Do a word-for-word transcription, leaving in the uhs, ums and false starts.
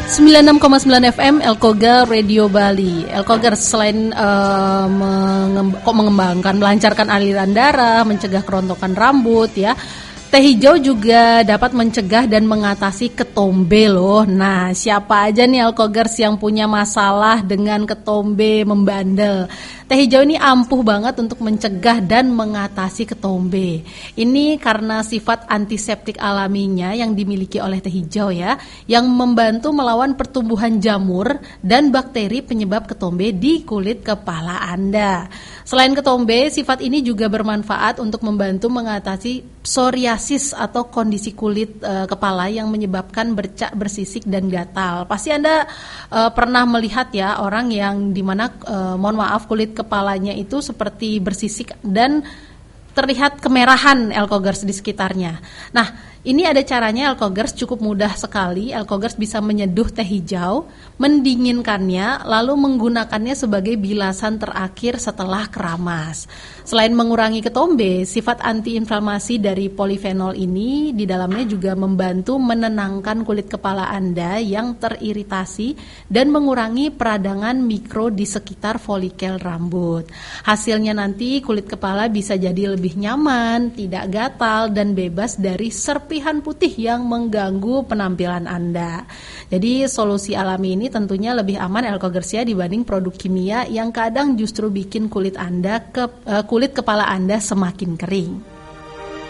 sembilan puluh enam koma sembilan F M Elkoga Radio Bali. Elkoga selain uh, mengem- kok mengembangkan, melancarkan aliran darah, mencegah kerontokan rambut ya, teh hijau juga dapat mencegah dan mengatasi ketombe loh. Nah, siapa aja nih Elkogers yang punya masalah dengan ketombe membandel? Teh hijau ini ampuh banget untuk mencegah dan mengatasi ketombe. Ini karena sifat antiseptik alaminya yang dimiliki oleh teh hijau ya, yang membantu melawan pertumbuhan jamur dan bakteri penyebab ketombe di kulit kepala Anda. Selain ketombe, sifat ini juga bermanfaat untuk membantu mengatasi psoriasis atau kondisi kulit e, kepala yang menyebabkan bercak, bersisik dan gatal. Pasti Anda e, pernah melihat ya orang yang dimana e, mohon maaf kulit kepalanya itu seperti bersisik dan terlihat kemerahan Elkogers di sekitarnya. Nah, ini ada caranya Elkogers, cukup mudah sekali. Elkogers bisa menyeduh teh hijau, mendinginkannya, lalu menggunakannya sebagai bilasan terakhir setelah keramas. Selain mengurangi ketombe, sifat antiinflamasi dari polifenol ini di dalamnya juga membantu menenangkan kulit kepala Anda yang teriritasi dan mengurangi peradangan mikro di sekitar folikel rambut. Hasilnya nanti kulit kepala bisa jadi lebih nyaman, tidak gatal, dan bebas dari serpihan putih yang mengganggu penampilan Anda. Jadi solusi alami ini tentunya lebih aman Elkogers ya dibanding produk kimia yang kadang justru bikin kulit Anda ke uh, kulit kepala Anda semakin kering.